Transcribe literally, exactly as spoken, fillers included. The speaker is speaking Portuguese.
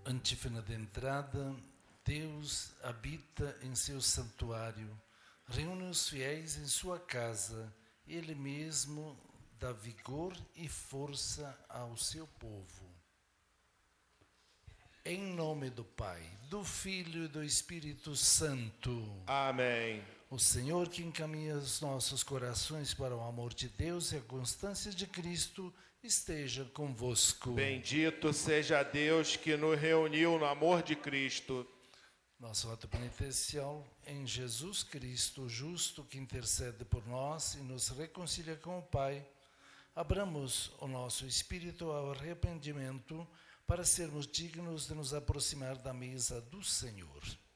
Antífona de entrada. Deus habita em seu santuário, reúne os fiéis em sua casa, Ele mesmo dá vigor e força ao seu povo. Em nome do Pai, do Filho e do Espírito Santo. Amém. O Senhor que encaminha os nossos corações para o amor de Deus e a constância de Cristo esteja convosco. Bendito seja Deus que nos reuniu no amor de Cristo. Nosso ato penitencial em Jesus Cristo, justo que intercede por nós e nos reconcilia com o Pai. Abramos o nosso espírito ao arrependimento para sermos dignos de nos aproximar da mesa do Senhor.